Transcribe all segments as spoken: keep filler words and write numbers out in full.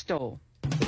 store.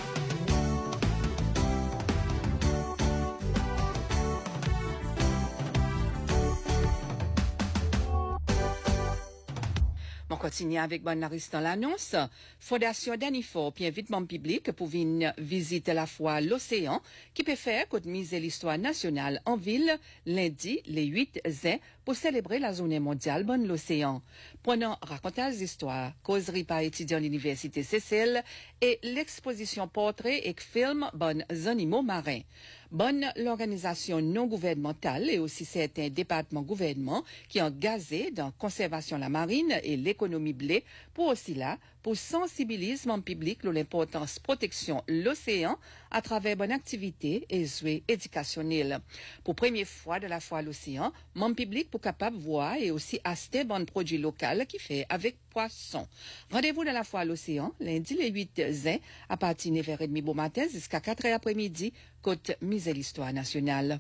On continue avec bonne nourrice dans l'annonce. Fondation Danifor puis invitement public pour venir visiter la fois l'océan qui peut faire côte miser l'histoire nationale en ville lundi les huit juin pour célébrer la journée mondiale bonne l'océan. Prenant racontage d'histoire, causerie par étudiants de l'université Cécile et l'exposition portrait et film bonnes animaux marins. Bonne l'organisation non gouvernementale et aussi certains départements gouvernement qui ont gazé dans conservation la marine et l'économie blé pour aussi là pour sensibiliser mon public sur l'importance protection l'océan à travers bonne activité et jouets éducationnels. Pour première fois de la fois l'océan, mon public pour capable voir et aussi acheter bon produits locaux qui fait avec poisson. Rendez-vous dans la fois l'océan lundi le huit juin à partir de neuf heures trente bon matin jusqu'à quatre heures après-midi côte mise l'histoire nationale.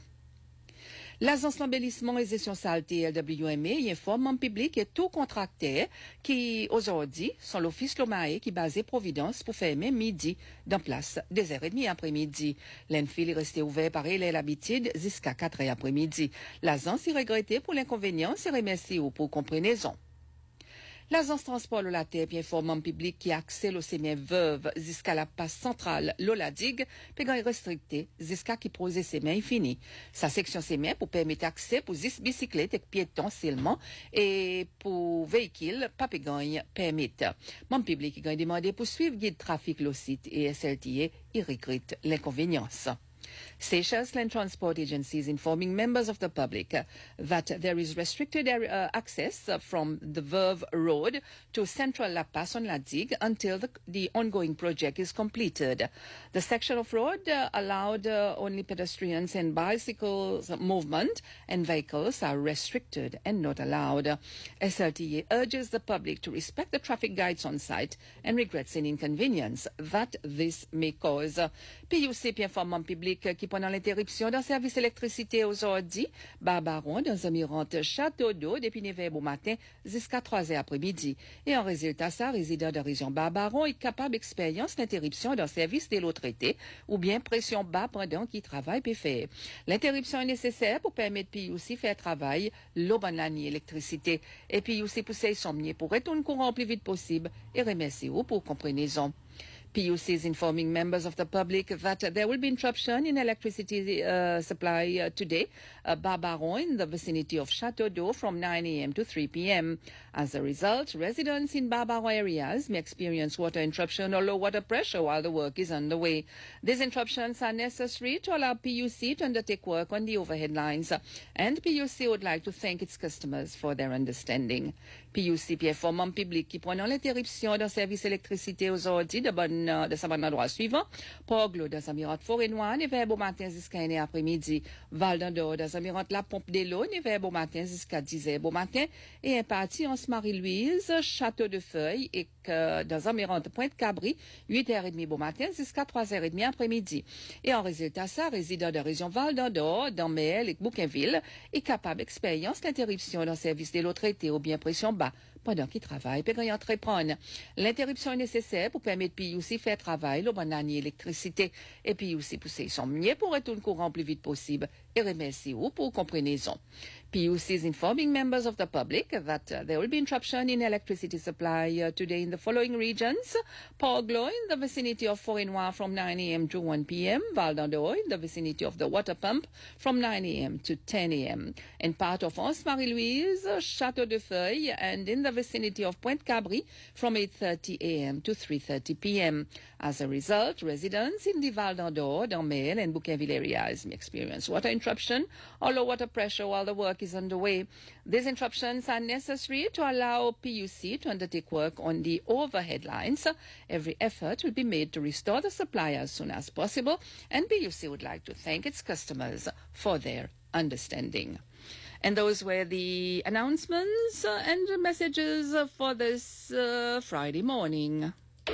L'agence d'embellissement et gestion saleté L W M A informe en public et tout contracteur qui aujourd'hui sont l'office Lomae qui basé Providence pour fermer midi dans place des heures et demie après-midi. L'enfil est resté ouvert par elle l'habitude jusqu'à quatre heures après-midi. L'agence est regrettée pour l'inconvénient et remercie pour compréhension. L'agence transport de la terre bien informe public qui accède au sémien veuve jusqu'à la passe centrale Lola Digue, pégan est restricté jusqu'à qui pose sémien infini. Sa section sémien pour permettre accès pour dix bicyclettes et piétons seulement et pour véhicules pas pégan permis. Mon public qui a demandé pour suivre guide trafic le site et S L T A, il regrette l'inconvénience. Seychelles Land Transport Agency is informing members of the public uh, that there is restricted uh, access uh, from the Verve Road to Central La Paz on La Digue until the, the ongoing project is completed. The section of road uh, allowed uh, only pedestrians and bicycles movement and vehicles are restricted and not allowed. S L T A urges the public to respect the traffic guides on site and regrets any inconvenience that this may cause. P U C informe en public qui pendant l'interruption d'un service électricité aujourd'hui, Barbaron dans un mirante Château d'eau depuis neuf heures au matin jusqu'à trois heures après-midi. Et en résultat, ça, résident de région Barbaron est capable d'expérience d'interruption d'un service de l'eau traité ou bien pression bas pendant qu'il travaille peut faire. L'interruption est nécessaire pour permettre P U C faire travail l'eau bonne l'année électricité. Et P U C pousser son mieux pour retourner courant le plus vite possible et remercier vous pour compréhension. P U C is informing members of the public that uh, there will be interruption in electricity uh, supply uh, today, uh, Barbaron in the vicinity of Château d'eau from nine a.m. to three p.m. As a result, residents in Barbaron areas may experience water interruption or low water pressure while the work is underway. These interruptions are necessary to allow P U C to undertake work on the overhead lines, and P U C would like to thank its customers for their understanding. P U C puis informe en public qui prenant l'interruption d'un service électricité aujourd'hui de bonne de sa bonne endroit suivant. Poglo dans Amirante Forêt-Noire, neuf heures au matin jusqu'à une heure après-midi. Val d'Andorre dans Amirante La Pompe de l'eau, neuf heures au matin jusqu'à dix heures au matin. Et un parti en Marie-Louise, Château de Feuille et que dans Amirante Pointe-Cabri, huit heures trente au matin jusqu'à trois heures trente après-midi. Et en résultat, ça, résident de région Val d'Andorre, dans Méel et Bouquinville, est capable d'expérience l'interruption d'un service de l'eau traité ou bien pression bas pendant qu'il travaille, puis quand entreprendre. L'interruption est nécessaire pour permettre P U C faire travail, le bon année électricité, et P U C pousser son mieux pour retourner courant plus vite possible, et remercie vous pour compréhension. P U C is informing members of the public that uh, there will be interruption in electricity supply uh, today in the following regions. Poglo in the vicinity of Forêt-Noire from nine a.m. to one p.m. Val d'Andorre in the vicinity of the water pump from nine a.m. to ten a.m. And part of Anse Marie-Louise, Château de Feuille, and in the vicinity of Pointe-Cabri from eight thirty a.m. to three thirty p.m. As a result, residents in the Val d'Andorre, Dormel, and Bouquinville areas may experience water interruption or low water pressure while the work is underway. These interruptions are necessary to allow P U C to undertake work on the overhead lines. Every effort will be made to restore the supply as soon as possible, and P U C would like to thank its customers for their understanding. And those were the announcements uh, and messages uh, for this uh, Friday morning.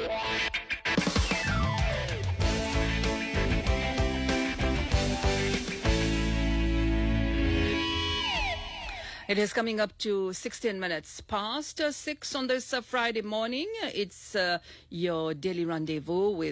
It is coming up to sixteen minutes past uh, six on this uh, Friday morning. It's uh, your daily rendezvous with